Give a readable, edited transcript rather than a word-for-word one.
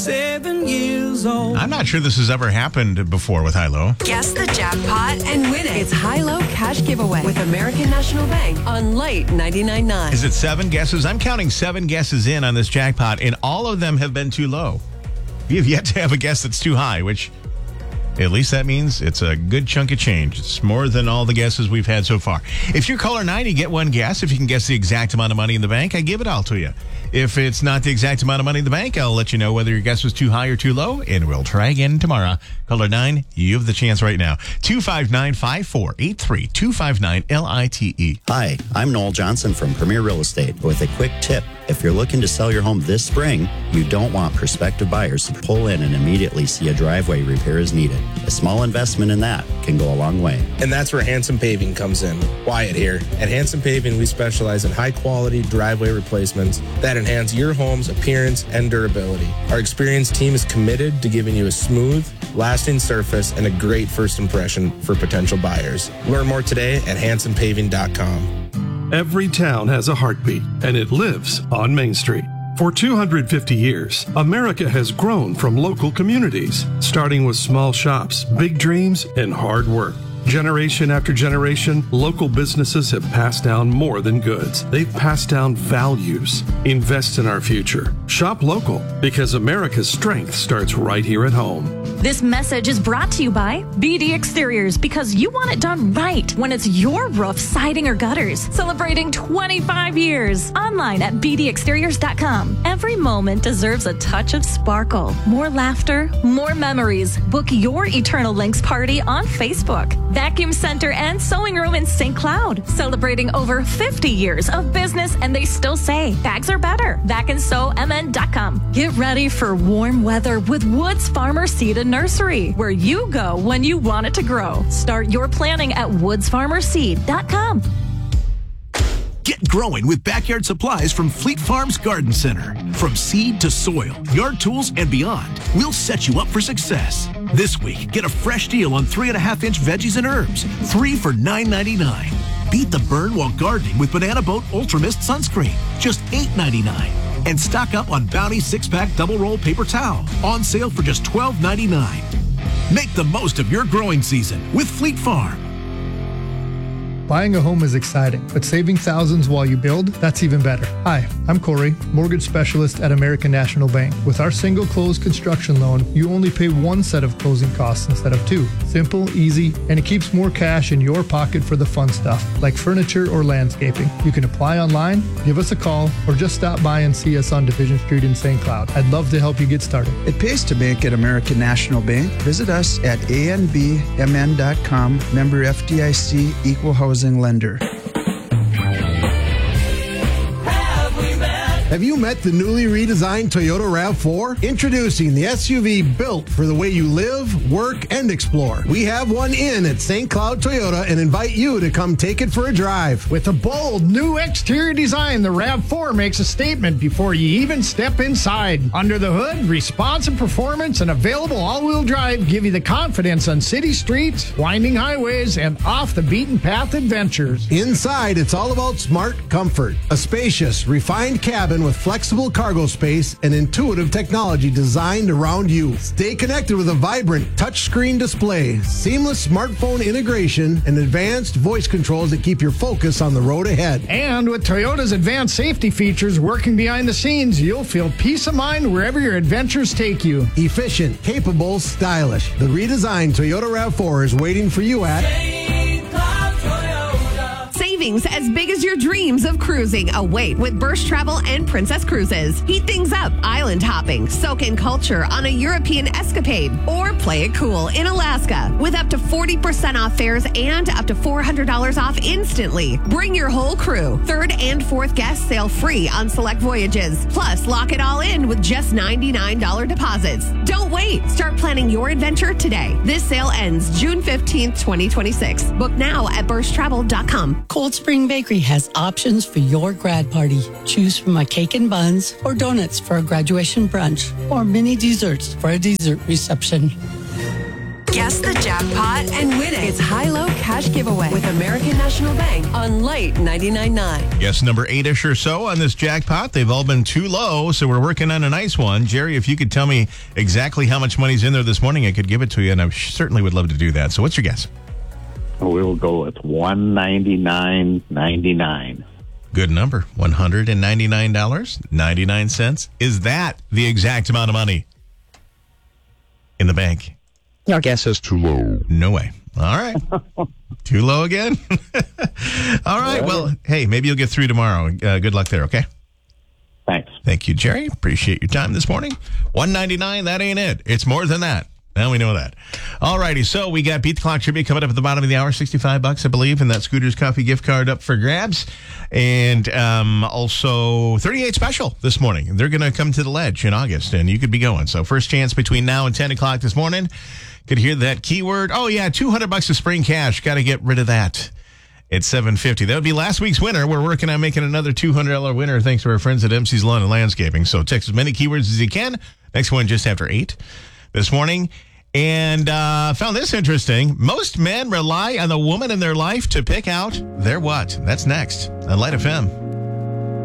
7 years old. I'm not sure this has ever happened before with High-Low. Guess the jackpot and win it. It's High-Low Cash Giveaway with American National Bank on Light 99.9. Is it 7 guesses? I'm counting 7 guesses in on this jackpot, and all of them have been too low. We have yet to have a guess that's too high, which at least that means it's a good chunk of change. It's more than all the guesses we've had so far. If you're caller 9, you get one guess. If you can guess the exact amount of money in the bank, I give it all to you. If it's not the exact amount of money in the bank, I'll let you know whether your guess was too high or too low, and we'll try again tomorrow. Caller 9, you have the chance right now. 259-5483, 259-LITE. Hi, I'm Noel Johnson from Premier Real Estate with a quick tip. If you're looking to sell your home this spring, you don't want prospective buyers to pull in and immediately see a driveway repair is needed. A small investment in that can go a long way. And that's where Hanson Paving comes in. Wyatt here. At Hanson Paving, we specialize in high-quality driveway replacements that enhance your home's appearance and durability. Our experienced team is committed to giving you a smooth, lasting surface and a great first impression for potential buyers. Learn more today at hansonpaving.com. Every town has a heartbeat, and it lives on Main Street. For 250 years, America has grown from local communities, starting with small shops, big dreams, and hard work. Generation after generation, local businesses have passed down more than goods. They've passed down values. Invest in our future. Shop local, because America's strength starts right here at home. This message is brought to you by BD Exteriors, because you want it done right when it's your roof, siding, or gutters. Celebrating 25 years. Online at bdexteriors.com. Every moment deserves a touch of sparkle. More laughter, more memories. Book your Eternal Links party on Facebook. Vacuum Center and Sewing Room in St. Cloud. Celebrating over 50 years of business, and they still say bags are better. VacandSewMN.com. Get ready for warm weather with Woods Farmer Seed and Nursery, where you go when you want it to grow. Start your planning at woodsfarmerseed.com. Get growing with backyard supplies from Fleet Farms Garden Center. From seed to soil, yard tools, and beyond, we'll set you up for success. This week, get a fresh deal on 3.5-inch veggies and herbs, 3 for $9.99. Beat the burn while gardening with Banana Boat Ultra Mist Sunscreen, just $8.99. And stock up on Bounty 6-pack double roll paper towel, on sale for just $12.99. Make the most of your growing season with Fleet Farm. Buying a home is exciting, but saving thousands while you build, that's even better. Hi, I'm Corey, mortgage specialist at American National Bank. With our single close construction loan, you only pay one set of closing costs instead of 2. Simple, easy, and it keeps more cash in your pocket for the fun stuff, like furniture or landscaping. You can apply online, give us a call, or just stop by and see us on Division Street in St. Cloud. I'd love to help you get started. It pays to bank at American National Bank. Visit us at anbmn.com, member FDIC, equal housing lender. Have you met the newly redesigned Toyota RAV4? Introducing the SUV built for the way you live, work, and explore. We have one in at St. Cloud Toyota and invite you to come take it for a drive. With a bold new exterior design, the RAV4 makes a statement before you even step inside. Under the hood, responsive performance and available all-wheel drive give you the confidence on city streets, winding highways, and off-the-beaten-path adventures. Inside, it's all about smart comfort. A spacious, refined cabin with flexible cargo space and intuitive technology designed around you. Stay connected with a vibrant touchscreen display, seamless smartphone integration, and advanced voice controls that keep your focus on the road ahead. And with Toyota's advanced safety features working behind the scenes, you'll feel peace of mind wherever your adventures take you. Efficient, capable, stylish. The redesigned Toyota RAV4 is waiting for you at Savings as big as your dreams of cruising await with Burst Travel and Princess Cruises. Heat things up island hopping, soak in culture on a European escapade, or play it cool in Alaska with up to 40% off fares and up to $400 off instantly. Bring your whole crew. 3rd and 4th guests sail free on select voyages. Plus, lock it all in with just $99 deposits. Don't wait. Start planning your adventure today. This sale ends June 15th, 2026. Book now at bursttravel.com. Cold Spring Bakery has options for your grad party. Choose from a cake and buns, or donuts for a graduation brunch, or mini desserts for a dessert reception. Guess the jackpot and win it. It's high-low cash giveaway with American National Bank on Light 99.9. Yes, number 8-ish or so on this jackpot. They've all been too low, so we're working on a nice one. Jerry, if you could tell me exactly how much money's in there this morning, I could give it to you, and I certainly would love to do that. So what's your guess? We'll go with $199.99. Good number. $199.99. Is that the exact amount of money in the bank? Your guess is too low. No way. All right. Too low again? All right. Well, hey, maybe you'll get through tomorrow. Good luck there, okay? Thanks. Thank you, Jerry. Appreciate your time this morning. $199, that ain't it. It's more than that. Now we know that. All righty. So we got Beat the Clock Trivia coming up at the bottom of the hour, $65, I believe, and that Scooter's Coffee gift card up for grabs. And also 38 Special this morning. They're going to come to the Ledge in August, and you could be going. So first chance between now and 10 o'clock this morning. Could hear that keyword. Oh, yeah, $200 of spring cash. Got to get rid of that. It's $750. That would be last week's winner. We're working on making another $200 winner thanks to our friends at MC's Lawn and Landscaping. So text as many keywords as you can. Next one just after 8 this morning. And found this interesting. Most men rely on the woman in their life to pick out their what? That's next on Light FM.